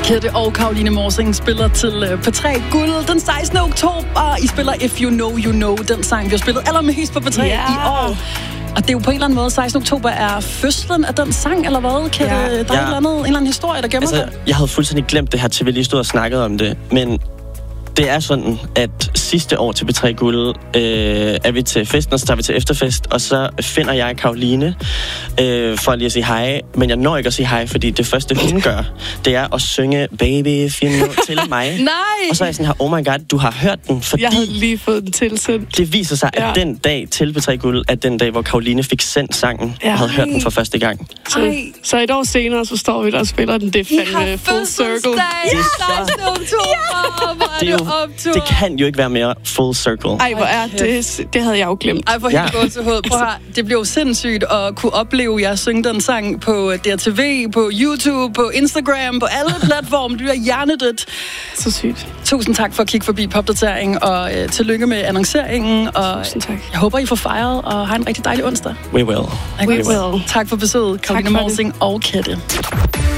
Kette og Caroline Morsing spiller til P3 Guld den 16. oktober. I spiller If You Know, You Know, den sang, vi har spillet allermest på P3 i år. Og det er jo på en eller anden måde, 16. oktober er fødslen af den sang, eller hvad? Kette, der er en eller anden historie, der gemmer sig. Jeg havde fuldstændig glemt det her, til vi lige stod og snakkede om det, men det er sådan, at sidste år til P3 Guld er vi til festen, og så tager vi til efterfest, og så finder jeg Caroline for lige at sige hej. Men jeg når ikke at sige hej, fordi det første, hun gør, det er at synge Baby If You Know til mig. Nej! Og så er jeg sådan her, oh my god, du har hørt den, fordi jeg havde lige fået den tilsendt. Det viser sig, at den dag til P3 Guld er den dag, hvor Caroline fik sendt sangen og havde hørt den for første gang. Så et år senere, så står vi der og spiller den. Det er fandme full circle. Det kan jo ikke være mere full circle. Ej, hvor er det? Det havde jeg jo glemt. Ej, hvor helt godt til hovedet. Det blev jo sindssygt at kunne opleve jer synge den sang på DRTV, på YouTube, på Instagram, på alle platforme. Du er hjernedødt. Så sygt. Tusind tak for at kigge forbi Popdatering, og tillykke med annonceringen. Og tusind tak. Jeg håber, I får fejret, og har en rigtig dejlig onsdag. We will. Tak for besøget, Caroline Morsing og Kette.